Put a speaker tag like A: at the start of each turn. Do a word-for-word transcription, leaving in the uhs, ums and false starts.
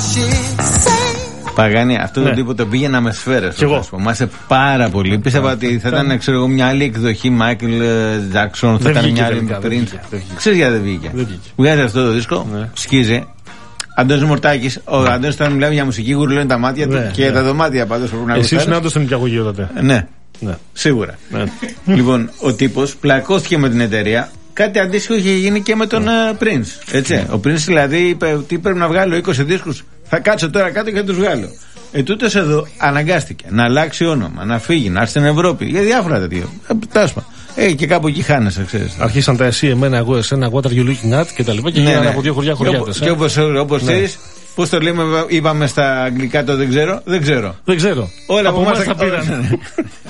A: Παγάνη, αυτό
B: Ναι.
A: το τύπο το πήγαινα με σφαίρες.
B: Κι εγώ.
A: Μάσε πάρα πολύ. Πίστευα ότι θα ήταν, ξέρω εγώ, μια άλλη εκδοχή Μάικλ Τζάκσον, θα
B: Δεν
A: ήταν
B: βγήκε
A: μια άλλη
B: τελικά, δεν
A: πριν.
B: βγήκε, δεν βγήκε.
A: Ξέρεις γιατί δεν βγήκε.
B: Δεν βγήκε.
A: Βγάζει αυτό το δίσκο,
B: Ναι.
A: σκίζει. Αντώνης Μορτάκης, ο Αντώνης όταν μιλάει για μουσική γουρλώνει τα μάτια του
B: Ναι,
A: και
B: ναι.
A: τα δωμάτια πάντως πρέπει να
B: Εσύ ήσουν
A: γουστάρεις.
B: άντως στον νοικιαγωγείο τότε.
A: Ναι,
B: Ναι.
A: σίγουρα.
B: Ναι.
A: Λοιπόν, ο τύπος πλακώθηκε με την εταιρεία. Κάτι αντίστοιχο είχε γίνει και με τον uh, Prince. Έτσι. Ο Prince δηλαδή είπε ότι πρέπει να βγάλω είκοσι δίσκους. Θα κάτσω τώρα κάτω και θα τους βγάλω. Ε, τούτος εδώ αναγκάστηκε να αλλάξει όνομα, να φύγει, να έρθει στην Ευρώπη. Για διάφορα τέτοια. Ε, τάσμα. Ε, και κάπου εκεί χάνεσαι, ξέρεις.
B: Αρχίσαν τα εσύ, εμένα, εγώ, εσένα, what are you looking at και τα λοιπά και
A: Ναι,
B: γίνανε
A: ναι.
B: από δύο χωριά
A: Και,
B: χωριάτες.
A: και όπως, όπως
B: Ναι.
A: ξέρεις, πώς το λέμε, είπαμε στα αγγλικά το δεν ξέρω, δεν ξέρω.
B: Δεν ξέρω.
A: Όλα
B: από
A: από
B: εμάς
A: εμάς
B: τα
A: τα
B: πήραν.